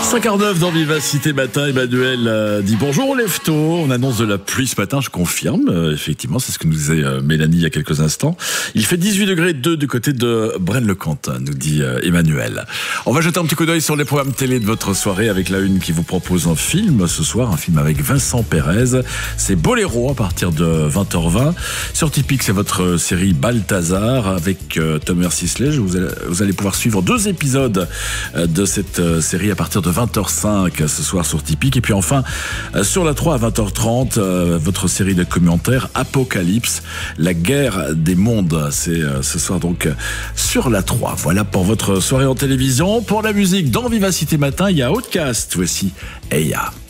5h09 dans Vivacité Matin, Emmanuel dit bonjour, on lève tôt, on annonce de la pluie ce matin, je confirme, effectivement, c'est ce que nous disait Mélanie il y a quelques instants. Il fait 18 degrés 2 du côté de Braine-le-Comte, nous dit Emmanuel. On va jeter un petit coup d'œil sur les programmes télé de votre soirée avec la une qui vous propose un film ce soir, un film avec Vincent Pérez, c'est Boléro à partir de 20h20. Sur Tipeee, c'est votre série Balthazar avec Thomas Sisley. Vous allez pouvoir suivre 2 épisodes de cette série à partir de 20h05 ce soir sur Tipeee. Et puis enfin, sur la 3 à 20h30, votre série de commentaires Apocalypse, la guerre des mondes. C'est ce soir donc sur la 3. Voilà pour votre soirée en télévision. Pour la musique, dans Vivacité Matin, il y a Outcast. Voici Eya.